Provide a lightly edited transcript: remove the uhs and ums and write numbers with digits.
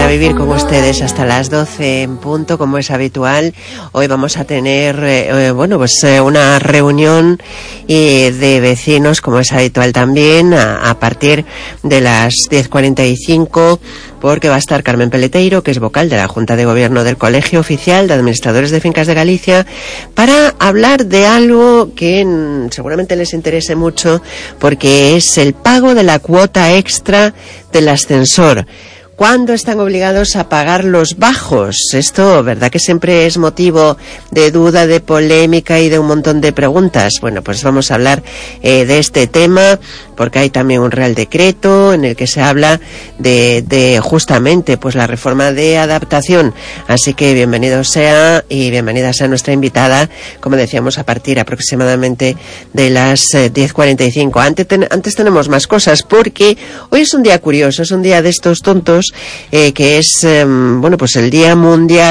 vivir con ustedes hasta las 12 en punto, como es habitual. Hoy vamos a tener, una reunión de vecinos, como es habitual también, a partir de las 10:45, porque va a estar Carmen Peleteiro, que es vocal de la Junta de Gobierno del Colegio Oficial de Administradores de Fincas de Galicia, para hablar de algo que seguramente les interese mucho, porque es el pago de la cuota extra del ascensor. ¿Cuándo están obligados a pagar los bajos? Esto, ¿verdad que siempre es motivo de duda, de polémica y de un montón de preguntas? Bueno, pues vamos a hablar de este tema, porque hay también un Real Decreto en el que se habla de justamente pues la reforma de adaptación. Así que bienvenido sea y bienvenida sea nuestra invitada, como decíamos, a partir aproximadamente de las 10:45. Antes tenemos más cosas, porque hoy es un día curioso, es un día de estos tontos, que es, el Día Mundial